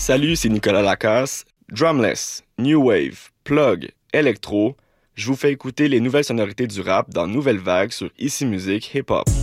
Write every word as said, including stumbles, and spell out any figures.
Salut, c'est Nicolas Lacasse. Drumless, New Wave, Plug, Electro, je vous fais écouter les nouvelles sonorités du rap dans Nouvelle Vague sur Ici Musique Hip Hop.